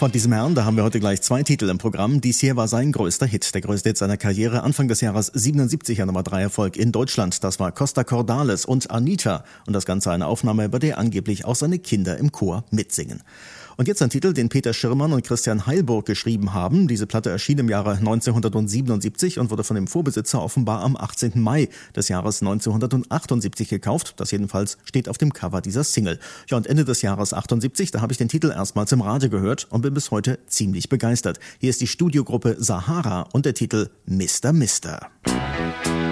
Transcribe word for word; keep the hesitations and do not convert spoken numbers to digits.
Von diesem Herrn, da haben wir heute gleich zwei Titel im Programm. Dies hier war sein größter Hit, der größte Hit seiner Karriere. Anfang des Jahres siebenundsiebziger Nummer drei Erfolg in Deutschland. Das war Costa Cordalis und Anita. Und das Ganze eine Aufnahme, bei der angeblich auch seine Kinder im Chor mitsingen. Und jetzt ein Titel, den Peter Schirrmann und Christian Heilburg geschrieben haben. Diese Platte erschien im Jahre neunzehnhundertsiebenundsiebzig und wurde von dem Vorbesitzer offenbar am achtzehnten Mai des Jahres neunzehnhundertachtundsiebzig gekauft. Das jedenfalls steht auf dem Cover dieser Single. Ja, und Ende des Jahres achtundsiebzig, da habe ich den Titel erstmals im Radio gehört und bin bis heute ziemlich begeistert. Hier ist die Studiogruppe Sahara und der Titel Mister Mister.